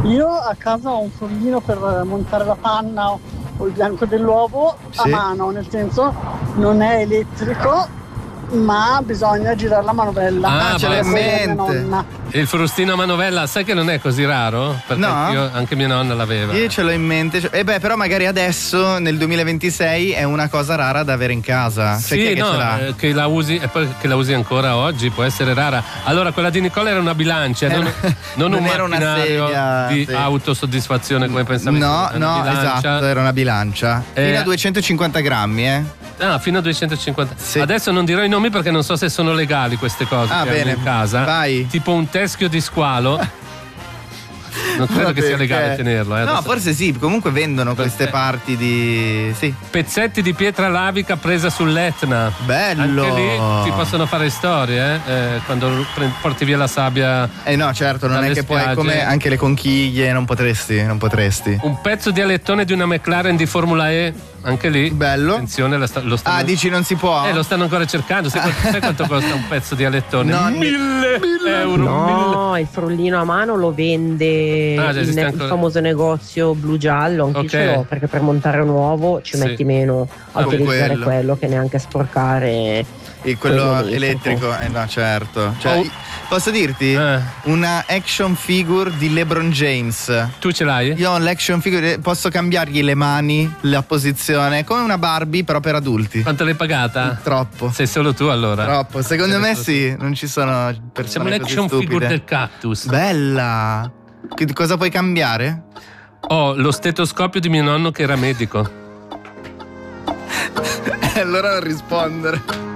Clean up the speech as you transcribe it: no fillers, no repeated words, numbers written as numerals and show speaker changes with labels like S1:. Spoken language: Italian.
S1: Io a casa ho un fornino per montare la panna o il bianco dell'uovo a
S2: Sì.
S1: mano, nel senso non è elettrico, ma bisogna girare la manovella.
S2: Ah, ce l'hai in
S1: Quella è mia
S2: mente.
S1: nonna.
S3: Il frustino a manovella, sai che non è così raro? Perché
S2: No?
S3: anche mia nonna l'aveva.
S2: Io ce l'ho in mente. Però magari adesso, nel 2026, è una cosa rara da avere in casa. Cioè, chi è
S3: Sì,
S2: che
S3: no,
S2: ce l'ha?
S3: che la usi e poi che la usi ancora oggi può essere rara. Allora, quella di Nicola era una bilancia, non un
S2: era una
S3: macchinario
S2: sedia,
S3: di
S2: sì.
S3: autosoddisfazione come pensavi.
S2: No,
S3: tu, era una
S2: no,
S3: bilancia.
S2: esatto, era una bilancia. Fino a 250 grammi,
S3: Ah, fino a 250.
S2: Sì.
S3: Adesso non dirò i nomi perché non so se sono legali queste cose
S2: Ah,
S3: che hanno
S2: bene.
S3: in casa.
S2: Vai.
S3: Tipo un teschio di squalo. Non credo che sia legale tenerlo.
S2: No,
S3: Adesso-
S2: forse sì, comunque vendono queste
S3: Perché-
S2: parti di... Sì.
S3: Pezzetti di pietra lavica presa sull'Etna.
S2: Bello!
S3: Anche lì ti possono fare storie, quando porti via la sabbia.
S2: No, certo, non
S3: dalle
S2: è che poi
S3: spiagge.
S2: come anche le conchiglie, non potresti.
S3: Un pezzo di alettone di una McLaren di Formula E, anche lì.
S2: Bello.
S3: Attenzione, lo stanno.
S2: Ah, dici non si può?
S3: Lo stanno ancora cercando. Sai quanto costa un pezzo di alettone?
S2: No,
S3: 1.000 euro.
S4: No, il frullino a mano lo vende
S3: Ah, già esiste
S4: il
S3: ancora.
S4: famoso negozio blu giallo, anche
S3: Ok.
S4: ce l'ho, perché per montare un uovo ci
S3: Sì.
S4: metti meno a
S2: Con
S4: utilizzare
S2: quello.
S4: quello che neanche a sporcare
S2: Quello
S4: lì,
S2: elettrico? No, certo. Cioè,
S3: Oh.
S2: posso dirti? Una action figure di LeBron James.
S3: Tu ce l'hai?
S2: Io ho l'action figure, posso cambiargli le mani, la posizione, come una Barbie però per adulti.
S3: Quanto l'hai pagata?
S2: Troppo.
S3: Sei solo tu allora?
S2: Troppo. Secondo me
S3: Sei
S2: sì, non ci sono
S3: Siamo
S2: persone così
S3: l'action
S2: stupide.
S3: figure del cactus.
S2: Bella. Cosa puoi cambiare?
S3: Ho lo stetoscopio di mio nonno che era medico.
S2: Allora non rispondere.